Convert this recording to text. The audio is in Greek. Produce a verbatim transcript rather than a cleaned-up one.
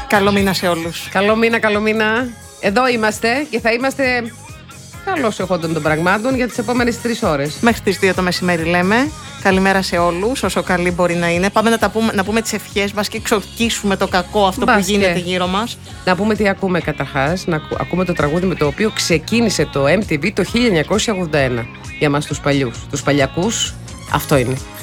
Καλό μήνα σε όλους. Καλό μήνα, καλό μήνα. Εδώ είμαστε και θα είμαστε καλώς εχόντων των πραγμάτων για τις επόμενες τρεις ώρες. Μέχρι τις δύο το μεσημέρι λέμε. Καλημέρα σε όλους, όσο καλή μπορεί να είναι. Πάμε να, τα πούμε, να πούμε τις ευχές μας και εξορκίσουμε το κακό αυτό Μπάσκε. που γίνεται γύρω μας. Να πούμε τι ακούμε καταρχάς. Να ακούμε το τραγούδι με το οποίο ξεκίνησε το εμ τι βι το χίλια εννιακόσια ογδόντα ένα. Για μας τους παλιούς, τους παλιακούς, αυτό είναι.